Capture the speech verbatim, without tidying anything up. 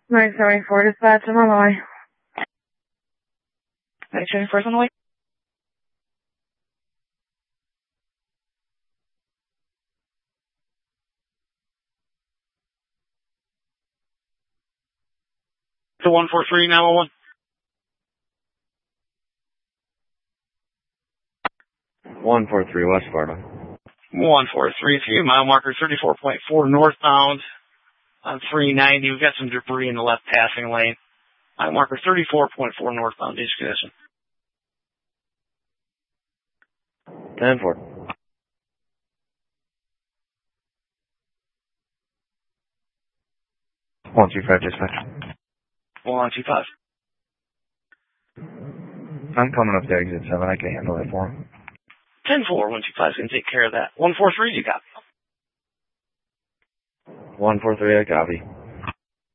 nine seventy-four dispatch, I'm on the way. nine seventy-four on the way? To one four three nine one one. one four three West Sparta. one four three three, mile marker thirty-four point four northbound on three ninety. We've got some debris in the left passing lane. Mile marker thirty-four point four northbound, danger condition. ten four. one two five dispatch. one two five. I'm coming up to exit seven. I can handle it for him. ten four, one two five is going to take care of that. one four three, you got me. one four three, I copy.